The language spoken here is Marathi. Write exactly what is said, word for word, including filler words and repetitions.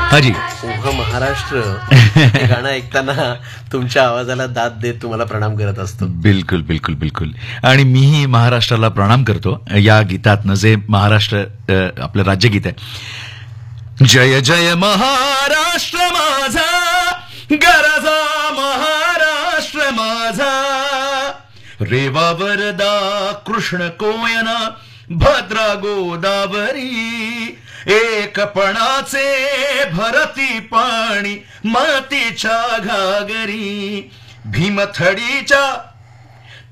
हाजी उभं महाराष्ट्र हे गाणं ऐकताना तुमच्या आवाजाला दाद देत तुम्हाला प्रणाम करत असतो. बिलकुल बिलकुल बिलकुल. आणि मीही महाराष्ट्राला प्रणाम करतो. या गीतातनं जे महाराष्ट्र आपलं राज्यगीत आहे, जय जय महाराष्ट्र माझा, गरजा महाराष्ट्र माझा, रेवा वरदा कृष्ण कोयना भद्रा गोदावरी, एकपणाचे भरती पाणी मातीच्या घागरी, भीमथडीच्या